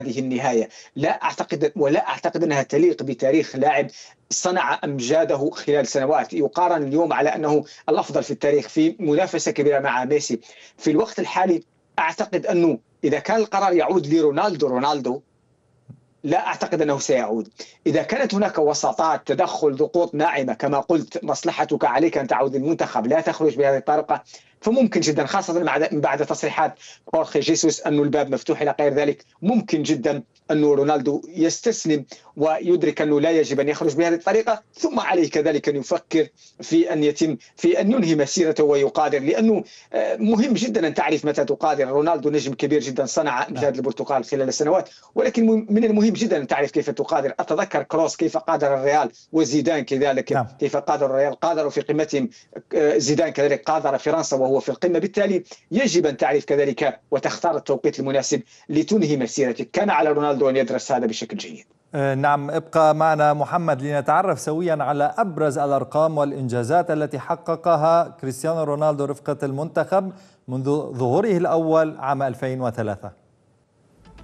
هذه النهاية. لا أعتقد ولا أعتقد أنها تليق بتاريخ لاعب صنع أمجاده خلال سنوات، يقارن اليوم على أنه الأفضل في التاريخ في منافسة كبيرة مع ميسي. في الوقت الحالي أعتقد أنه إذا كان القرار يعود لرونالدو لا أعتقد أنه سيعود. إذا كانت هناك وساطات، تدخل، ضغوط ناعمة كما قلت، مصلحتك عليك أن تعود للمنتخب، لا تخرج بهذه الطريقة، فممكن جدا، خاصة بعد تصريحات خورخي جيسوس أن الباب مفتوح إلى غير ذلك، ممكن جدا أن رونالدو يستسلم ويدرك أنه لا يجب أن يخرج بهذه الطريقة، ثم عليه كذلك أن يفكر في أن ينهي مسيرته ويقادر. لأنه مهم جدا أن تعرف متى تقادر. رونالدو نجم كبير جدا صنع أمجاد البرتغال خلال السنوات، ولكن من المهم جدا أن تعرف كيف تقادر. أتذكر كروس كيف قادر الريال، وزيدان كذلك كيف قادر الريال، قادروا في قمتهم. زيدان كذلك قادر فرنسا وهو في القمة. بالتالي يجب أن تعرف كذلك وتختار التوقيت المناسب لتنهي مسيرتك. كان على رونالدو أن يدرس هذا بشكل جيد. نعم، ابقى معنا محمد لنتعرف سويا على أبرز الأرقام والإنجازات التي حققها كريستيانو رونالدو رفقة المنتخب منذ ظهوره الأول عام 2003.